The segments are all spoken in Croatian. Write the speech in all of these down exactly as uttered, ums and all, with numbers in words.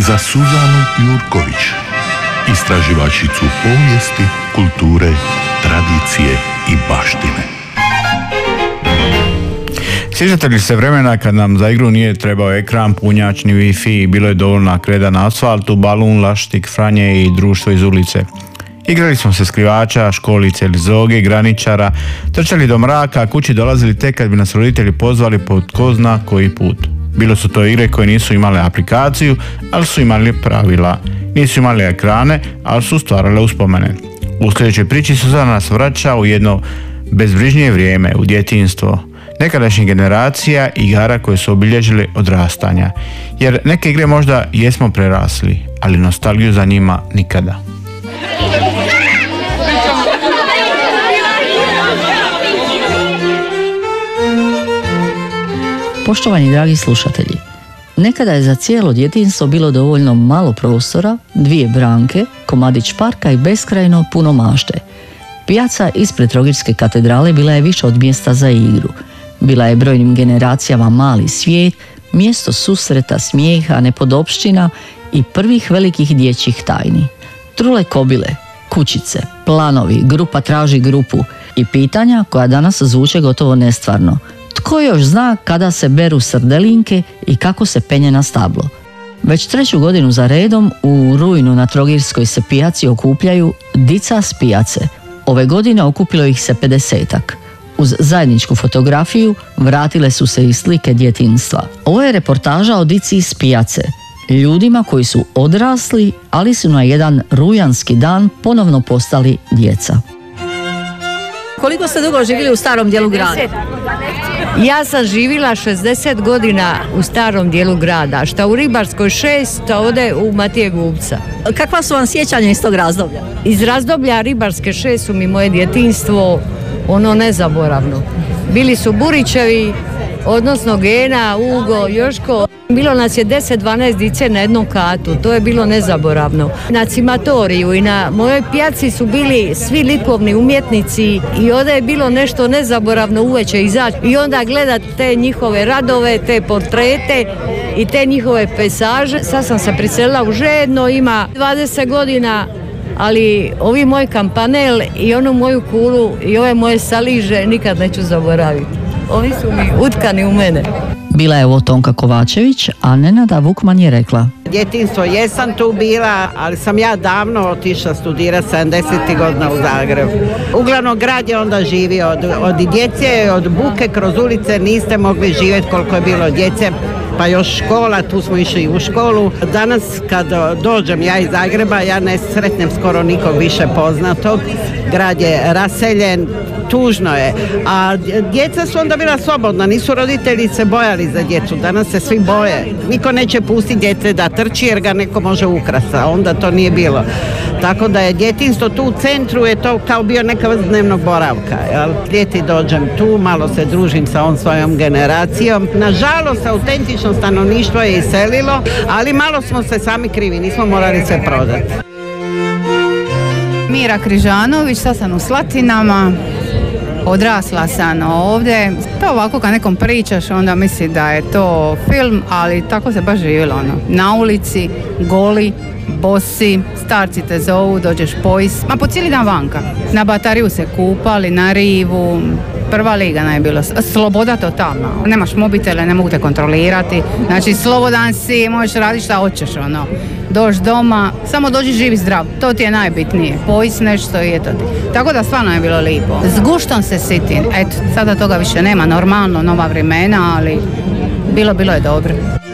za Suzanu Jurković, istraživačicu povijesti, kulture, tradicije i baštine. Sjećate li se vremena kad nam za igru nije trebao ekran, punjač ni Wi-Fi, bilo je dovoljna kreda na asfaltu, balun, laštik, franje i društvo iz ulice? Igrali smo se skrivača, školice ili zoge, graničara, trčali do mraka, a kući dolazili tek kad bi nas roditelji pozvali po tko zna koji put. Bilo su to igre koje nisu imale aplikaciju, ali su imali pravila. Nisu imali ekrane, ali su stvarale uspomene. U sljedećoj priči Suzana nas vraća u jedno bezbrižnije vrijeme, u djetinjstvo nekadašnjih generacija igara koje su obilježile odrastanja. Jer neke igre možda jesmo prerasli, ali nostalgiju za njima nikada. Poštovani dragi slušatelji, nekada je za cijelo djetinjstvo bilo dovoljno malo prostora, dvije branke, komadić parka i beskrajno puno mašte. Pijaca ispred Trogirske katedrale bila je više od mjesta za igru. Bila je brojnim generacijama mali svijet, mjesto susreta, smijeha, nepodopština i prvih velikih dječjih tajni. Trule kobile, kućice, planovi, grupa traži grupu i pitanja koja danas zvuče gotovo nestvarno. Tko još zna kada se beru srdelinke i kako se penje na stablo? Već treću godinu za redom u rujnu na Trogirskoj se pijaci okupljaju dica s pijace. Ove godine okupilo ih se pedesetak. Uz zajedničku fotografiju vratile su se i slike djetinjstva. Ovo je reportaža o dici iz pijace, ljudima koji su odrasli, ali su na jedan rujanski dan ponovno postali djeca. Koliko ste dugo živjeli u starom dijelu grada? Ja sam živjela šezdeset godina u starom dijelu grada, šta u Ribarskoj šest, a ovdje u Matije Gubca. Kakva su vam sjećanja iz tog razdoblja? Iz razdoblja Ribarske šest su mi moje djetinjstvo ono nezaboravno. Bili su Burićevi, odnosno Gena, Ugo, Joško. Bilo nas je deset dvanaest dice na jednom katu, to je bilo nezaboravno. Na cimatoriju i na mojoj pijaci su bili svi likovni umjetnici i onda je bilo nešto nezaboravno uveče izaći i onda gledat te njihove radove, te portrete i te njihove pesaže. Sad sam se priselila u Žedno, ima dvadeset godina, ali ovi moj kampanel i onu moju kulu i ove moje saliže nikad neću zaboraviti. Oni su mi utkani u mene. Bila je ovo Tonka Kovačević, a Nenada Vukman je rekla: Djetinjstvo jesam tu bila, ali sam ja davno otišla studirati sedamdesetih godina u Zagreb. Uglavnom grad je onda živio, od, od djece, od buke kroz ulice niste mogli živjeti koliko je bilo djece, pa još škola, tu smo išli u školu. Danas kad dođem ja iz Zagreba, ja ne sretnem skoro nikog više poznatog. Grad je raseljen, tužno je, a djeca su onda bila slobodna, nisu roditelji se bojali za djecu, danas se svi boje. Niko neće pustiti djece da trči jer ga neko može ukrasti, a onda to nije bilo. Tako da je djetinjstvo tu u centru, je to kao bio neka vrsta dnevnog boravka. Jel? Ljeti dođem tu, malo se družim sa ovom svojom generacijom. Nažalost, autentično stanovništvo je iselilo, ali malo smo se sami krivi, nismo morali sve prodati. Mira Križanović, sad sam u Slatinama, odrasla sam ovdje. To ovako kad nekom pričaš onda misli da je to film, ali tako se baš živjelo ono. Na ulici, goli, bosi, starci te zovu, dođeš pojist, ma po cijeli dan vanka. Na batariju se kupali, na rivu, prva liga je bilo. Sloboda totalna. Nemaš mobitele, ne mogu te kontrolirati. Znači slobodan si, možeš raditi šta hoćeš ono. Doš doma, samo dođi živi zdrav, to ti je najbitnije. Pojist nešto i eto ti. Tako da stvarno je bilo lijepo. S guštom se sitim. Eto, sada toga više nema, normalno, nova vremena, ali bilo, bilo je dobro.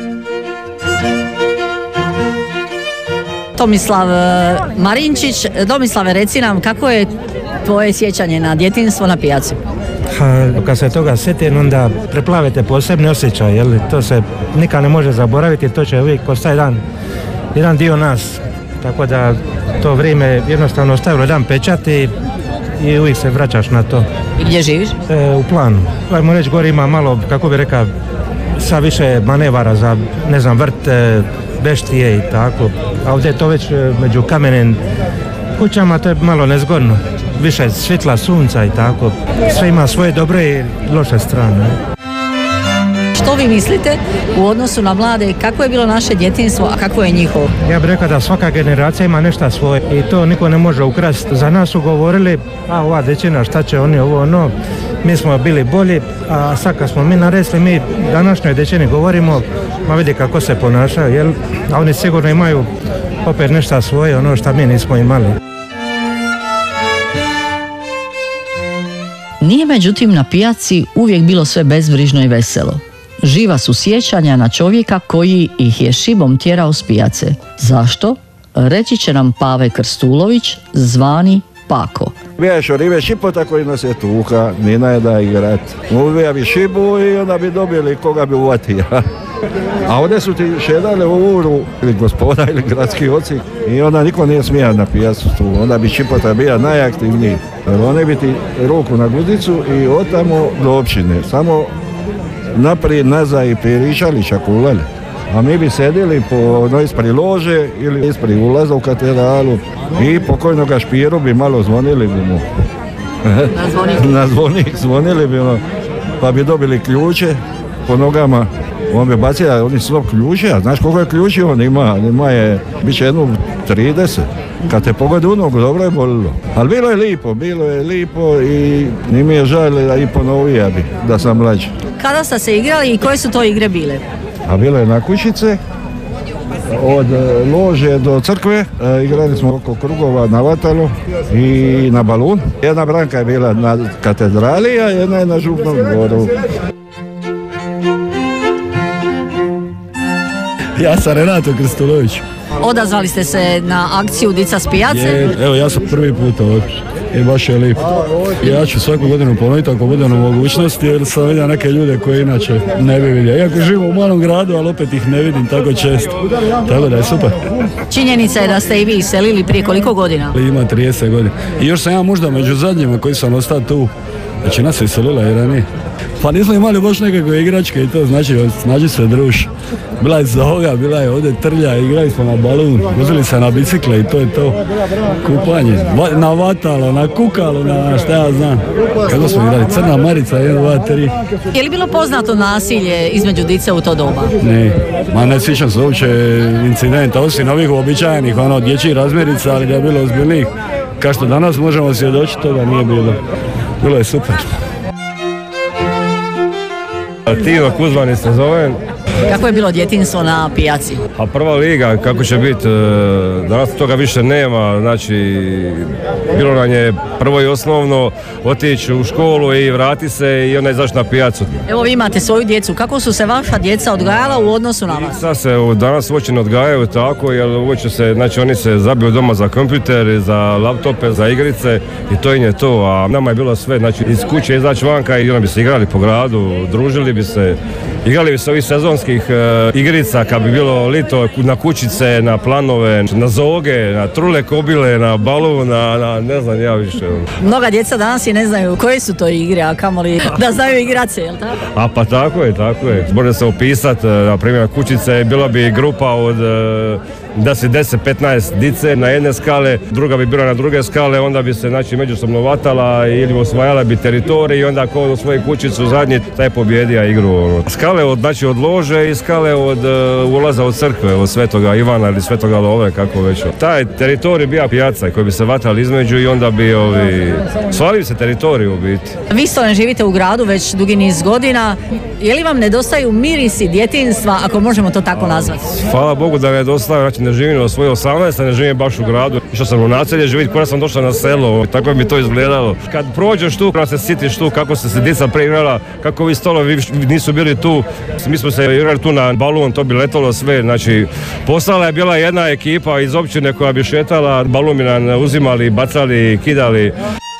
Tomislav Marinčić, Domislave, reci nam kako je tvoje sjećanje na djetinjstvo na pijaci? Ha, kad se toga sjetim, onda preplavite posebni osjećaj, jel? To se nikad ne može zaboraviti, to će uvijek ostati jedan, jedan dio nas. Tako da to vrijeme jednostavno ostavilo jedan pečat i, i uvijek se vraćaš na to. I gdje živiš? E, u Planu. Ajmo reći, gore ima malo, kako bi rekao, sa više manevara za, ne znam, vrt, beštije i tako. A ovdje je to već među kamenim kućama, to je malo nezgodno. Više svjetla sunca i tako. Sve ima svoje dobre i loše strane. Što vi mislite u odnosu na mlade, kako je bilo naše djetinjstvo, a kako je njihovo? Ja bih rekao da svaka generacija ima nešto svoje i to niko ne može ukrasti. Za nas su govorili, a ova dečina šta će oni ovo ono, mi smo bili bolji, a sad kad smo mi naresli, mi današnjoj dečini govorimo, ma vidi kako se ponašaju, jel? A oni sigurno imaju opet nešto svoje, ono što mi nismo imali. Nije međutim na pijaci uvijek bilo sve bezbrižno i veselo. Živa su sjećanja na čovjeka koji ih je šibom tjerao s pijace. Zašto? Reći će nam Pave Krstulović, zvani Pako. Bijaš orive šipota koji nas je tuha, Nina je da igrat. Ubija bi šibu i onda bi dobili koga bi uvatio. A ovdje su ti šedale u uru, ili gospoda, ili gradski oci, i onda niko nije smijao na pijacu tu. Onda bi šipota bija najaktivniji. Oni bi ti ruku na gudicu i od tamo do općine. Samo naprijed, nazad i pririšali, čakulali. A mi bi sedili po no, ispred lože ili ispred ulaza u katedralu i pokojnoga špiru bi malo zvonili bi mu. Na zvonik? Na zvonik zvonili bi mu, pa bi dobili ključe po nogama. On bi bacio, oni su ključe, a znaš koliko je ključi on ima? Ima je, bit će jednu trideset. Kad te pogodi u nogu, dobro je bolilo. Ali bilo je lipo, bilo je lipo i ni mi je žal da i ponovija bi, da sam mlađi. Kada ste se igrali i koje su to igre bile? A bilo je na kućice, od lože do crkve, e, igrali smo oko krugova na vatalo i na balun. Jedna branka je bila na katedrali, a jedna je na Župnom dvoru. Ja sam Renato Krstulović. Odazvali ste se na akciju Dica s pijace? Je, evo, ja sam prvi put ovdje. I baš je lijepo. Ja ću svaku godinu ponoviti ako budem u mogućnosti, jer sam vidio neke ljude koje inače ne bi vidio. Iako živim u malom gradu, ali opet ih ne vidim tako često. Tako da je super. Činjenica je da ste i vi iselili prije koliko godina? Ima trideset godina. I još sam ja možda među zadnjima koji sam ostao tu. Znači nas se iselila i ranije. Pa nismo imali baš nekakve igračke i to znači, znači se druž. Bila je zoga, bila je ovdje trlja, igrali smo na balun, vozili se na bicikle i to je to. Kupanje, Va, na vatalo, na kukalo, na šta ja znam. Kako smo igrali, Crna Marica, jedan, dva, tri. Je li bilo poznato nasilje između dice u to doba? Ne, ma ne sjećam se uopće incidenta, osim ovih uobičajenih, ono, dječjih razmirica, ali da je bilo ozbiljnih. Kao što danas možemo svjedočiti, toga nije bilo. Bilo je super. Tino Kuzmani se zovem. Kako je bilo djetinjstvo na pijaci? A prva liga, kako će biti, danas toga više nema, znači bilo nam je prvo i osnovno otići u školu i vrati se i onda izaći na pijacu. Evo vi imate svoju djecu, kako su se vaša djeca odgajala u odnosu na vas? Sad se danas uopće ne odgajaju tako, jer uopće se, znači oni se zabiju doma za kompjuter, za laptope, za igrice i to im je to, a nama je bilo sve, znači iz kuće izaći vanka i onda bi se igrali po gradu, družili bi se, igrali bi se ovih sezonskih uh, igrica kad bi bilo lito na kućice, na planove, na zoge, na trule kobile, na balun, na, na ne znam ja više. Mnoga djeca danas i ne znaju koje su to igre, a kamoli da znaju igrat se, jel tako? A pa tako je, tako je. Može se opisati, na primjer na kućice bila bi grupa od da se deset petnaest dice na jedne skale, druga bi bila na druge skale, onda bi se znači međusobno vatala ili osvajala bi teritorij i onda ko u svoju kućicu zadnji taj pobjedija igru. Skale od, znači od lože i skale od uh, ulaza od crkve, od Svetoga Ivana ili Svetoga Love, kako već. Taj teritorij bija pijaca koji bi se vatali između i onda bi ovi, svalili se teritorij u biti. Vi isto ne živite u gradu već dugi niz godina, je li vam nedostaju mirisi djetinjstva, ako možemo to tako nazvati? Hvala Bogu da nedostaju, znači ne živim od svoje osamnaeste, ne živim baš u gradu. Išao sam u naselje živjeti, kada sam došao na selo, tako mi to izgledalo. Kad prođeš tu, kada se sitiš tu, kako se se djeca preigrala, kako ovi stolovi nisu bili tu, mi smo se igrali tu na balun, to bi letalo sve, znači poslala je bila jedna ekipa iz općine koja bi šetala, balun bi nam uzimali, bacali, kidali.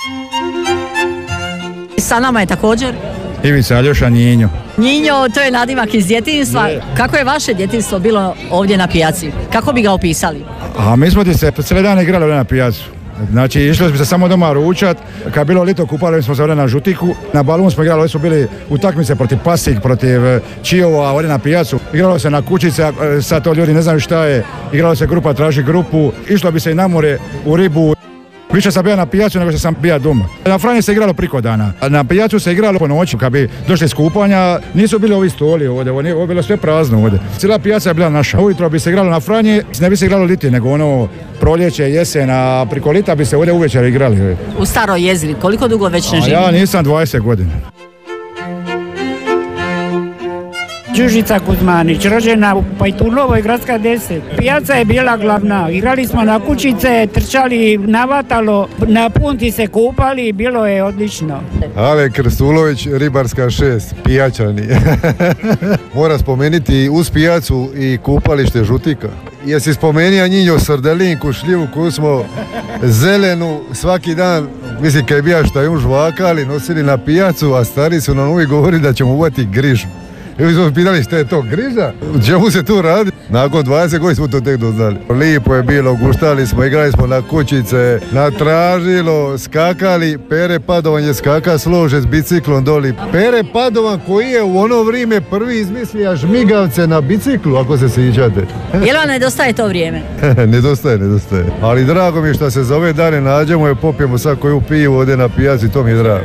Sa nama je također Ivica Aljoša Njinjo. Njinjo, to je nadimak iz djetinjstva. Kako je vaše djetinjstvo bilo ovdje na pijaci? Kako bi ga opisali? A mi smo ti se cijeli dan igrali ovdje na pijacu. Znači išli smo se samo doma ručat, kad bilo lito kupali smo se ovdje na žutiku, na balun smo igrali, ovdje su bili utakmice protiv Pasig, protiv Čiova, ovdje na pijacu. Igralo se na kućice, sad to ljudi ne znaju šta je, igralo se grupa traži grupu, išlo bi se i na more, u ribu. Više sam bio na pijacu nego što sam bio doma. Na Franji se igralo priko dana, a na pijacu se igralo po noći. Kad bi došli s kupanja, nisu bili ovi stoli ovdje, ovo je bilo sve prazno ovdje. Cijela pijaca je bila naša. Ujutro bi se igralo na Franji, ne bi se igralo liti, nego ono proljeće, jesen, a priko lita bi se ovdje uvečer igrali. U staroj jezgri, koliko dugo već ne živi? A ja nisam dvadeset godina. Đužica Kuzmanić, rođena u Pajtunovoj, gradska deset. Pijaca je bila glavna, igrali smo na kućice, trčali na vatalo, na punti se kupali, bilo je odlično. Ale Krstulović, Ribarska šest, pijačani. Mora spomenuti uz pijacu i kupalište Žutika. Jesi spomenija njinjo srdelinku, šljivu koju smo zelenu svaki dan, mislim kaj bija šta je žvakali, nosili na pijacu, a stari su nam uvijek govorili da ćemo uvati grižu. I mi smo pitali šta je to, griža? Čemu se tu radi? Nakon dvadeset godina smo to tek doznali. Lipo je bilo, guštali smo, igrali smo na kućice, na tražilo, skakali. Pere Padovan je skaka slože s biciklom doli. Pere Padovan koji je u ono vrijeme prvi izmislio žmigavce na biciklu, ako se sjećate. Jel vam nedostaje to vrijeme? Nedostaje, nedostaje. Ali drago mi je što se za ove dane nađemo i popijemo sad koju pivu ovdje na pijaci, to mi je drago.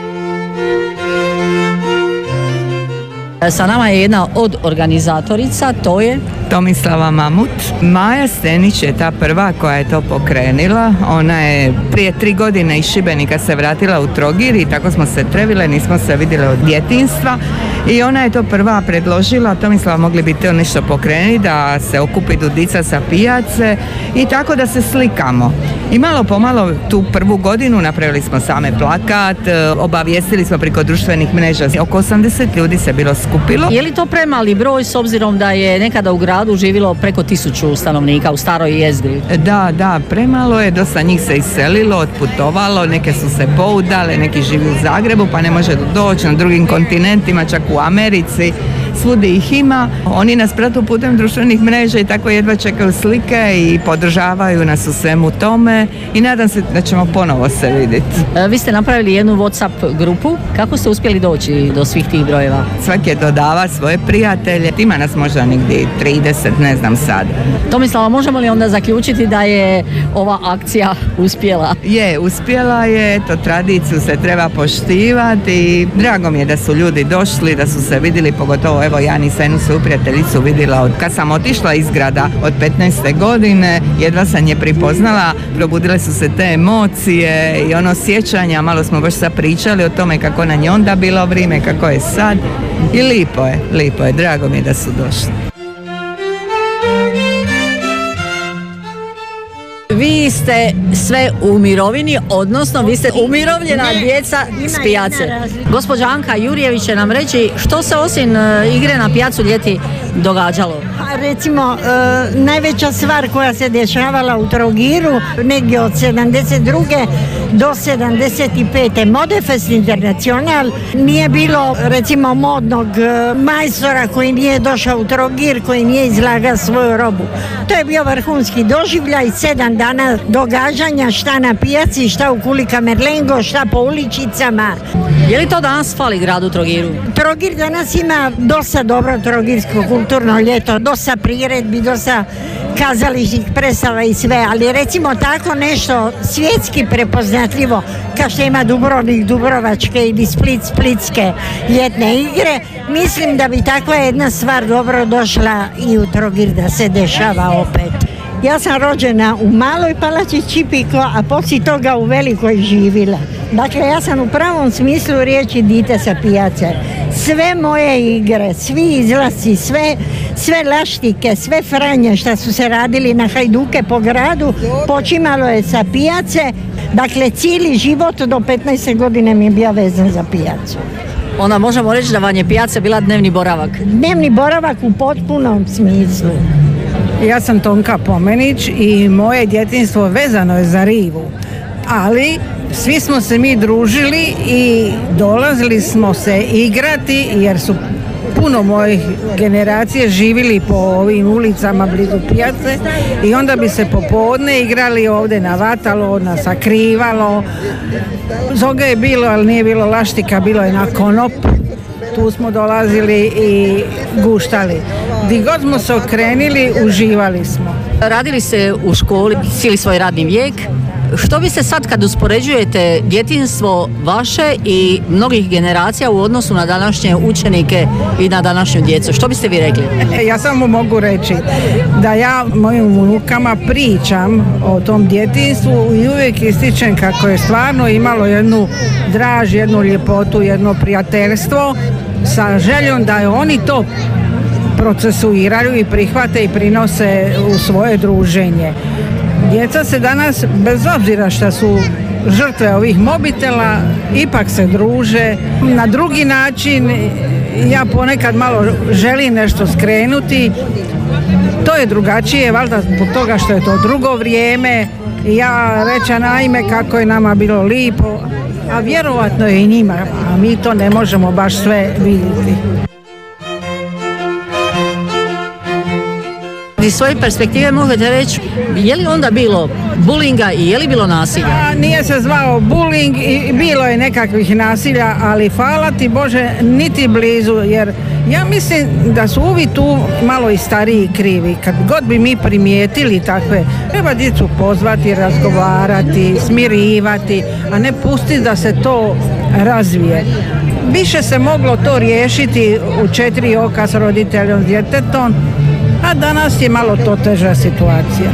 Sa nama je jedna od organizatorica, to je Tomislava Mamut. Maja Stenić je ta prva koja je to pokrenila. Ona je prije tri godine iz Šibenika se vratila u Trogir i tako smo se trevile, nismo se vidjeli od djetinjstva. I ona je to prva predložila, Tomislava, mogli bi to nešto pokrenuti, da se okupi dica sa pijace i tako da se slikamo. I malo pomalo tu prvu godinu napravili smo same plakat, obavijestili smo preko društvenih mreža. Oko osamdeset ljudi se bilo skupilo. Je li to premali broj s obzirom da je nekada u gradu živilo preko tisuću stanovnika u staroj jezgri? Da, da, premalo je, dosta njih se iselilo, otputovalo, neke su se poudale, neki živi u Zagrebu pa ne može doći, na drugim kontinentima, čak u Americi. Svudi ih ima, oni nas pratu putem društvenih mreža i tako jedva čekaju slike i podržavaju nas u svemu tome i nadam se da ćemo ponovo se vidjeti. Vi ste napravili jednu WhatsApp grupu, kako ste uspjeli doći do svih tih brojeva? Svaki je dodava svoje prijatelje, ima nas možda negdje trideset, ne znam sad. Tomislava, možemo li onda zaključiti da je ova akcija uspjela? Je, uspjela je, to tradiciju se treba poštivati i drago mi je da su ljudi došli, da su se vidjeli, pogotovo evo ja nisam jednu svoju prijateljicu vidjela od kad sam otišla iz grada od petnaeste godine, jedva sam je pripoznala, probudile su se te emocije i ono sjećanja, malo smo baš sad pričali o tome kako nam je onda bilo vrijeme, kako je sad i lipo je, lipo je, drago mi je da su došli. Vi ste sve u mirovini, odnosno vi ste umirovljena ne, djeca s pijace. Gospođa Anka Jurjević će nam reći što se osim igre na pijacu ljeti događalo. Recimo, e, najveća stvar koja se dešavala u Trogiru negdje od sedamdeset druge do sedamdeset pete Modefest International, nije bilo recimo modnog majstora koji nije došao u Trogir, koji nije izlagao svoju robu. To je bio vrhunski doživljaj, sedam dana događanja, šta na pijaci, šta u Kuli Kamerlengo, šta po uličicama. Je li to danas fali gradu Trogiru? Trogir danas ima dosta dobro trogirsko kulturno ljeto, dosta priredbi, dosta kazališnih predstava i sve, ali recimo tako nešto svjetski prepoznatljivo kao što ima Dubrovnik, Dubrovačke ili Split, Splitske ljetne igre, mislim da bi takva jedna stvar dobro došla i u Trogir da se dešava opet. Ja sam rođena u Maloj palači Čipiko, a poslije toga u Velikoj živila. Dakle, ja sam u pravom smislu riječi dite sa pijace. Sve moje igre, svi izlasci, sve, sve laštike, sve franje što su se radili na hajduke po gradu, počimalo je sa pijace. Dakle, cijeli život do petnaeste godine mi je bio vezan za pijacu. Onda možemo reći da vam je pijaca bila dnevni boravak? Dnevni boravak u potpunom smislu. Ja sam Tonka Pomenić i moje djetinjstvo vezano je za rivu, ali svi smo se mi družili i dolazili smo se igrati jer su puno mojih generacije živjeli po ovim ulicama blizu pijace i onda bi se popodne igrali ovdje na vatalo, na sakrivalo. Zoga je bilo, ali nije bilo laštika, bilo je na konop. Tu smo dolazili i guštali. Gdje god smo se okrenili, uživali smo. Radili ste u školi cijeli svoj radni vijek. Što biste sad kad uspoređujete djetinjstvo vaše i mnogih generacija u odnosu na današnje učenike i na današnju djecu, što biste vi rekli? Ja samo mogu reći da ja mojim unukama pričam o tom djetinjstvu i uvijek ističem kako je stvarno imalo jednu draž, jednu ljepotu, jedno prijateljstvo sa željom da oni to procesuiraju i prihvate i prinose u svoje druženje. Djeca se danas, bez obzira što su žrtve ovih mobitela, ipak se druže na drugi način. Ja ponekad malo želim nešto skrenuti. To je drugačije, valjda zbog toga što je to drugo vrijeme. Ja rećem naime kako je nama bilo lipo, a vjerovatno je i njima, a mi to ne možemo baš sve vidjeti. Iz svoje perspektive možete reći, je li onda bilo bulinga i je li bilo nasilja? A, nije se zvao buling i bilo je nekakvih nasilja, ali hvala ti Bože niti blizu, jer ja mislim da su uvijek tu malo i stariji krivi. Kad god bi mi primijetili takve, treba djecu pozvati, razgovarati, smirivati, a ne pustiti da se to razvije. Više se moglo to riješiti u četiri oka s roditeljom, s djetetom, a danas je malo to teža situacija.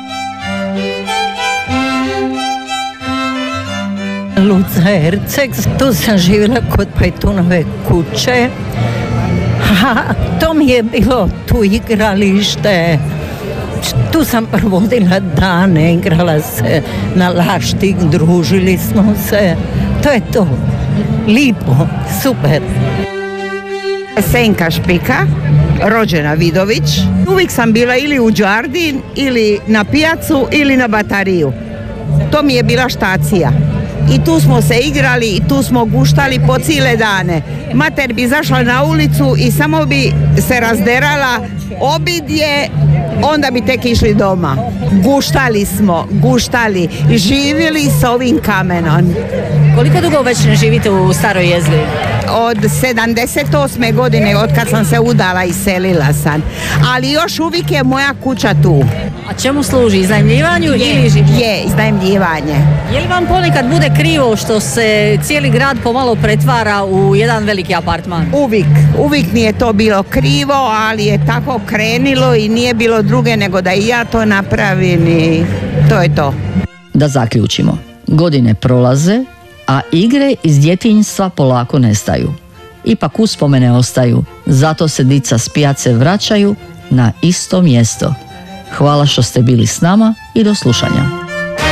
Luca Herceg, tu sam živjela kod Pajtunove kuće. A to mi je bilo tu igralište. Tu sam provodila dane, igrala se na laštik, družili smo se. To je to. Lipo, super. Senka Špika, rođena Vidović. Uvijek sam bila ili u Đardin, ili na pijacu, ili na batariju. To mi je bila štacija. I tu smo se igrali i tu smo guštali po cijele dane. Mater bi izašla na ulicu i samo bi se razderala, obidje, onda bi tek išli doma. Guštali smo, guštali, živjeli s ovim kamenom. Koliko dugo već ne živite u Staroj Jezgri? Od sedamdeset osme godine, od kad sam se udala i selila sam. Ali još uvijek je moja kuća tu. A čemu služi? Iznajmljivanju ili životu? Je, iznajmljivanje. Je li vam ponekad bude krivo što se cijeli grad pomalo pretvara u jedan veliki apartman? Uvijek, uvijek mi je to bilo krivo, ali je tako krenilo i nije bilo druge nego da i ja to napravim i to je to. Da zaključimo. Godine prolaze, a igre iz djetinjstva polako nestaju. Ipak uspomene ostaju, zato se dica s pijace vraćaju na isto mjesto. Hvala što ste bili s nama i do slušanja.